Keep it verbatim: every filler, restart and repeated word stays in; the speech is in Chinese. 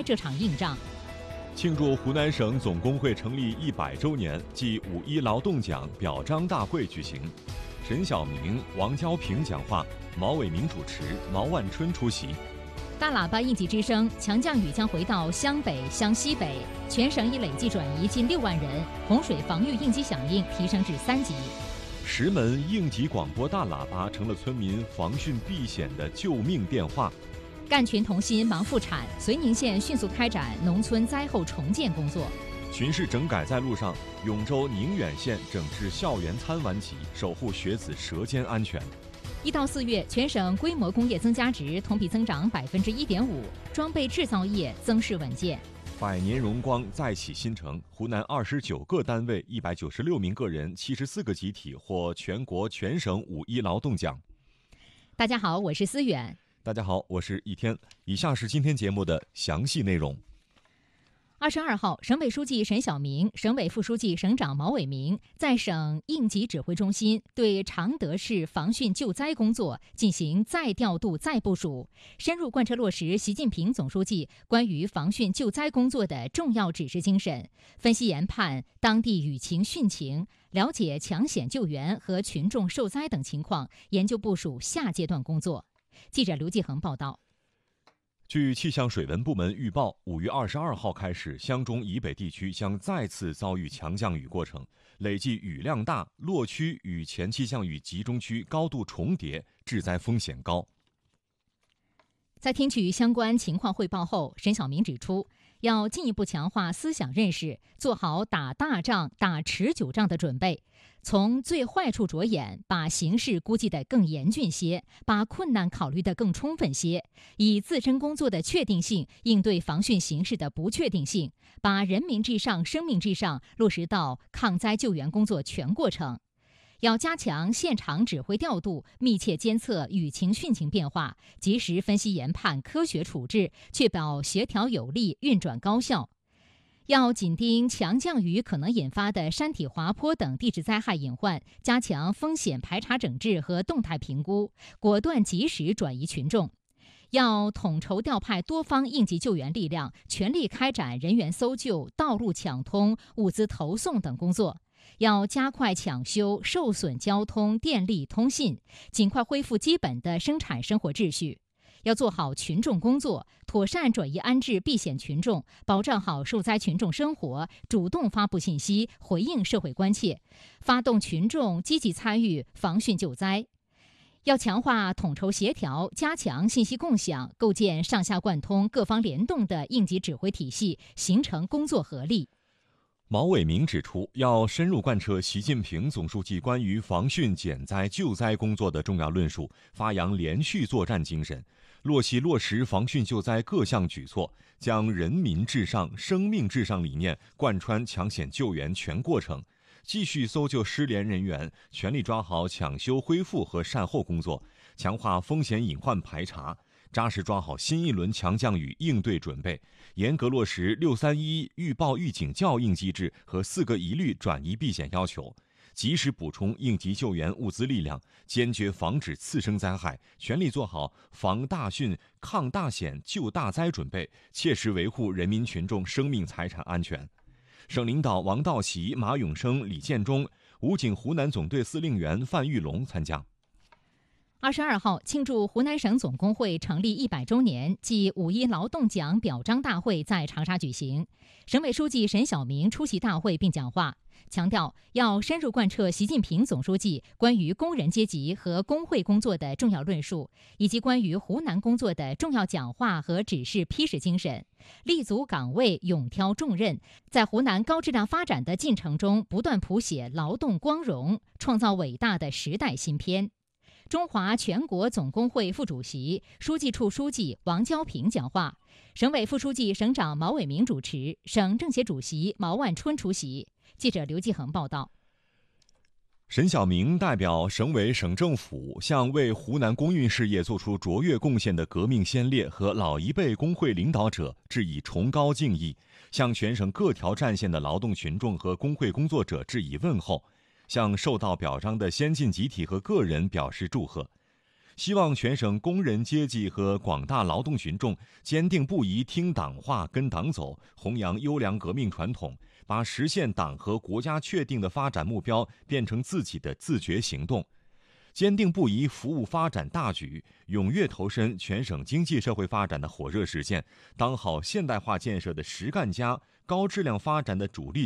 这场硬仗。 庆祝湖南省总工会成立一百周年暨五一劳动奖表彰大会举行，沈晓明、王娇平讲话，毛伟明主持，毛万春出席。 大喇叭应急之声，强降雨将回到湘北、湘西北，全省已累计转移近六万人，洪水防御应急响应提升至三级。 石门应急广播大喇叭成了村民防汛避险的救命电话。 干群同心忙复产，绥宁县迅速开展农村灾后重建工作。 巡视整改在路上，永州宁远县整治校园餐顽疾，守护学子舌尖安全。 一到四月，全省规模工业增加值同比增长百分之一点五，装备制造业增势稳健。 百年荣光再起新城，湖南二十九个单位、一百九十六名个人、七十四个集体获全国全省五一劳动奖。 大家好，我是思远。 大家好，我是一天。以下是今天节目的详细内容。 二十二号，省委书记沈晓明、省委副书记、省长毛伟明在省应急指挥中心对常德市防汛救灾工作进行再调度、再部署，深入贯彻落实习近平总书记关于防汛救灾工作的重要指示精神，分析研判当地雨情汛情，了解抢险救援和群众受灾等情况，研究部署下阶段工作。记者刘继恒报道。 据气象水文部门预报，五月二十二号开始，湘中以北地区将再次遭遇强降雨过程，累计雨量大，落区与前气象雨集中区高度重叠，致灾风险高。 在听取相关情况汇报后，沈晓明指出，要进一步强化思想认识，做好打大仗、打持久战的准备，从最坏处着眼，把形势估计得更严峻些，把困难考虑得更充分些，以自身工作的确定性应对防汛形势的不确定性，把人民至上、生命至上落实到抗灾救援工作全过程。要加强现场指挥调度，密切监测雨情汛情变化，及时分析研判，科学处置，确保协调有力、运转高效。要紧盯强降雨可能引发的山体滑坡等地质灾害隐患，加强风险排查整治和动态评估，果断及时转移群众。要统筹调派多方应急救援力量，全力开展人员搜救、道路抢通、物资投送等工作。要加快抢修受损交通、电力、通信，尽快恢复基本的生产生活秩序。要做好群众工作，妥善转移安置避险群众，保障好受灾群众生活，主动发布信息，回应社会关切，发动群众积极参与防汛救灾。要强化统筹协调，加强信息共享，构建上下贯通、各方联动的应急指挥体系，形成工作合力。 毛伟明指出，要深入贯彻习近平总书记关于防汛减灾救灾工作的重要论述，发扬连续作战精神，落细落实防汛救灾各项举措，将人民至上、生命至上理念贯穿抢险救援全过程，继续搜救失联人员，全力抓好抢修恢复和善后工作，强化风险隐患排查，扎实抓好新一轮强降雨应对准备，严格落实六三一预报预警校应机制和四个一律转移避险要求，及时补充应急救援物资力量，坚决防止次生灾害，全力做好防大汛、抗大险、救大灾准备，切实维护人民群众生命财产安全。省领导王道习、马永生、李建忠，武警湖南总队司令员范玉龙参加。 二十二号，庆祝湖南省总工会成立一百周年暨五一劳动奖表彰大会在长沙举行。省委书记沈晓明出席大会并讲话，强调要深入贯彻习近平总书记关于工人阶级和工会工作的重要论述，以及关于湖南工作的重要讲话和指示批示精神，立足岗位，勇挑重任，在湖南高质量发展的进程中不断谱写劳动光荣，创造伟大的时代新篇。中华全国总工会副主席、书记处书记王娇平讲话，省委副书记、省长毛伟明主持，省政协主席毛万春出席。记者刘继恒报道。 沈晓明代表省委省政府向为湖南工运事业做出卓越贡献的革命先烈和老一辈工会领导者致以崇高敬意，向全省各条战线的劳动群众和工会工作者致以问候，向受到表彰的先进集体和个人表示祝贺。 希望全省工人阶级和广大劳动群众坚定不移听党话、跟党走，弘扬优良革命传统，把实现党和国家确定的发展目标变成自己的自觉行动，坚定不移服务发展大局，踊跃投身全省经济社会发展的火热实现，当好现代化建设的实干家、高质量发展的主力